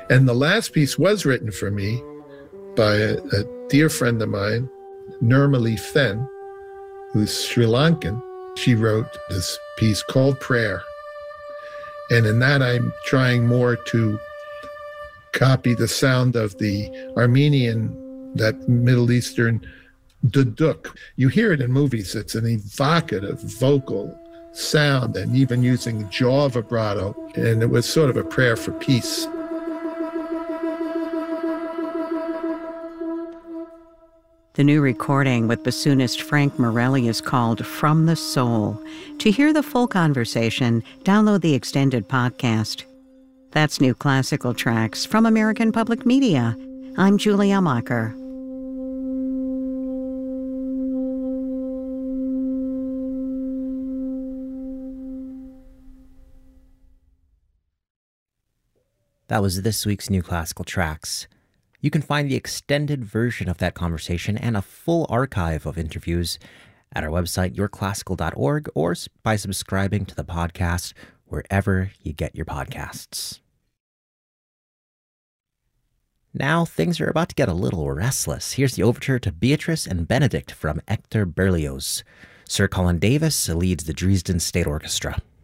And the last piece was written for me by a dear friend of mine, Nirmali Sen, who's Sri Lankan. She wrote this piece called Prayer. And in that, I'm trying more to copy the sound of the Armenian, that Middle Eastern duduk. You hear it in movies. It's an evocative vocal sound, and even using jaw vibrato. And it was sort of a prayer for peace. The new recording with bassoonist Frank Morelli is called From the Soul. To hear the full conversation, download the extended podcast. That's New Classical Tracks from American Public Media. I'm Julia Macher. That was this week's New Classical Tracks. You can find the extended version of that conversation and a full archive of interviews at our website, yourclassical.org, or by subscribing to the podcast wherever you get your podcasts. Now things are about to get a little restless. Here's the overture to Beatrice and Benedict from Hector Berlioz. Sir Colin Davis leads the Dresden State Orchestra.